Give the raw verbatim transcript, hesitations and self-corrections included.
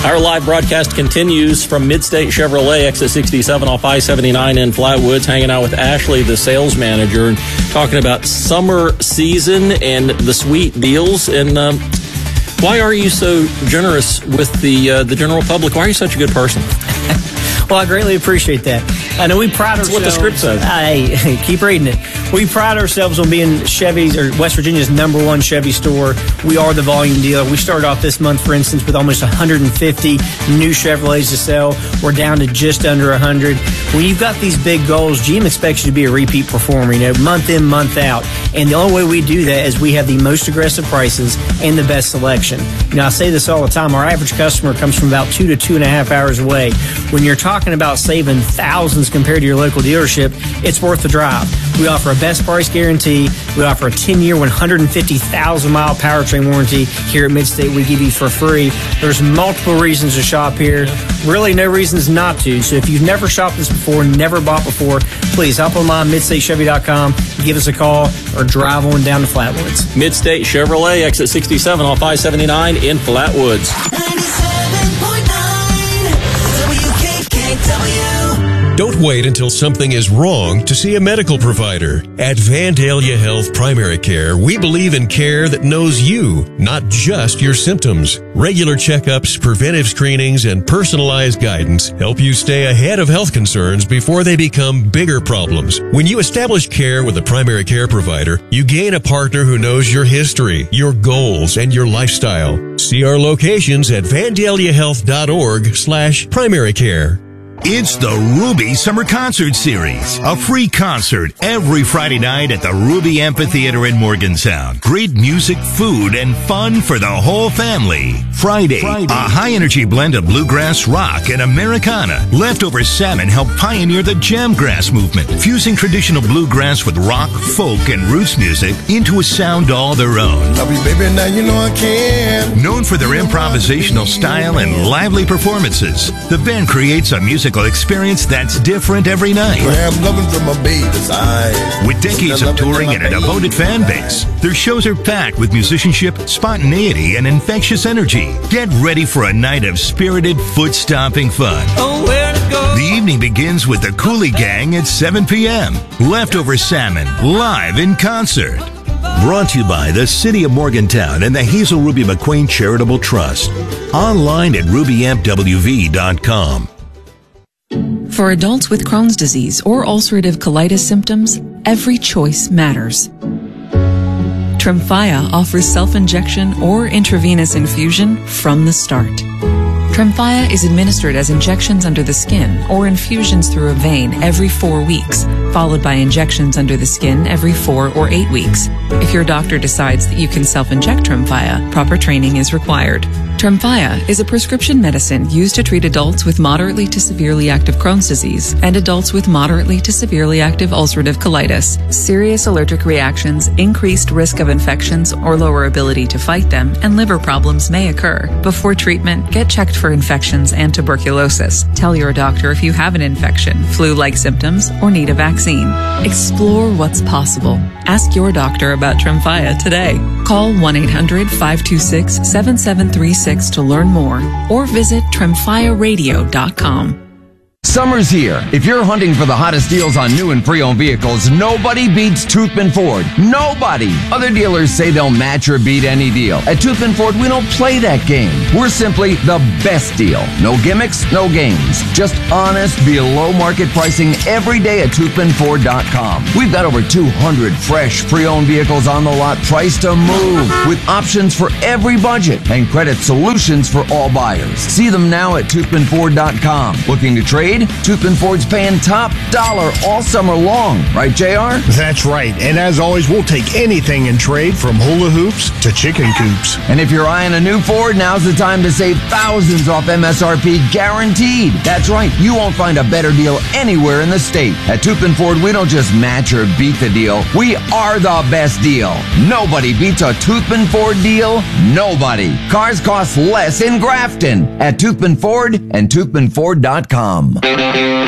Our live broadcast continues from Midstate Chevrolet, exit sixty-seven off I seventy-nine in Flatwoods, hanging out with Ashley, the sales manager, and talking about summer season and the sweet deals. And um, why are you so generous with the uh, the general public? Why are you such a good person? Well, I greatly appreciate that. I know we pride That's ourselves. That's what the script says. Hey, keep reading it. We pride ourselves on being Chevy's, or West Virginia's number one Chevy store. We are the volume dealer. We started off this month, for instance, with almost one hundred fifty new Chevrolets to sell. We're down to just under one hundred. When you've got these big goals, G M expects you to be a repeat performer, you know, month in, month out. And the only way we do that is we have the most aggressive prices and the best selection. You know, I say this all the time. Our average customer comes from about two to two and a half hours away. When you're talking about saving thousands compared to your local dealership, it's worth the drive. We offer a best price guarantee. We offer a ten-year, one hundred fifty thousand mile powertrain warranty here at Midstate. We give you for free. There's multiple reasons to shop here. Really no reasons not to. So if you've never shopped this before, never bought before, please hop online, midstate chevy dot com, give us a call, or drive on down to Flatwoods. Midstate Chevrolet, exit sixty-seven off I seventy-nine in Flatwoods. ninety-seven point nine W K K W. Don't wait until something is wrong to see a medical provider. At Vandalia Health Primary Care, we believe in care that knows you, not just your symptoms. Regular checkups, preventive screenings, and personalized guidance help you stay ahead of health concerns before they become bigger problems. When you establish care with a primary care provider, you gain a partner who knows your history, your goals, and your lifestyle. See our locations at vandalia health dot org slash primary care. It's the Ruby Summer Concert Series, a free concert every Friday night at the Ruby Amphitheater in Morgantown. Great music, food, and fun for the whole family. Friday, Friday, a high-energy blend of bluegrass, rock, and Americana. Leftover Salmon helped pioneer the jamgrass movement, fusing traditional bluegrass with rock, folk, and roots music into a sound all their own. Love you, baby, now you know I can. Known for their improvisational style and lively performances, the band creates a music experience that's different every night. With decades of touring and a devoted fan base, their shows are packed with musicianship, spontaneity, and infectious energy. Get ready for a night of spirited, foot-stomping fun. Oh, where to go? The evening begins with the Cooley Gang at seven p.m. Leftover Salmon, live in concert. Brought to you by the City of Morgantown and the Hazel Ruby McQueen Charitable Trust. Online at ruby amp w v dot com. For adults with Crohn's disease or ulcerative colitis symptoms, every choice matters. Tremfya offers self-injection or intravenous infusion from the start. Tremfya is administered as injections under the skin or infusions through a vein every four weeks, followed by injections under the skin every four or eight weeks. If your doctor decides that you can self-inject Tremfya, proper training is required. Tremfya is a prescription medicine used to treat adults with moderately to severely active Crohn's disease and adults with moderately to severely active ulcerative colitis. Serious allergic reactions, increased risk of infections or lower ability to fight them, and liver problems may occur. Before treatment, get checked for infections and tuberculosis. Tell your doctor if you have an infection, flu-like symptoms, or need a vaccine. Explore what's possible. Ask your doctor about Tremfya today. Call one eight hundred five two six seven seven three six to learn more, or visit tremfya radio dot com. Summer's here. If you're hunting for the hottest deals on new and pre-owned vehicles, nobody beats Toothman Ford. Nobody. Other dealers say they'll match or beat any deal. At Toothman Ford, we don't play that game. We're simply the best deal. No gimmicks, no games. Just honest, below market pricing every day at toothman ford dot com. We've got over two hundred fresh pre-owned vehicles on the lot priced to move, with options for every budget and credit solutions for all buyers. See them now at toothman ford dot com. Looking to trade? Toothman Ford's paying top dollar all summer long. Right, J R? That's right. And as always, we'll take anything in trade, from hula hoops to chicken coops. And if you're eyeing a new Ford, now's the time to save thousands off M S R P guaranteed. That's right. You won't find a better deal anywhere in the state. At Toothman Ford, we don't just match or beat the deal. We are the best deal. Nobody beats a Toothman Ford deal. Nobody. Cars cost less in Grafton at Toothman Ford and toothman ford dot com.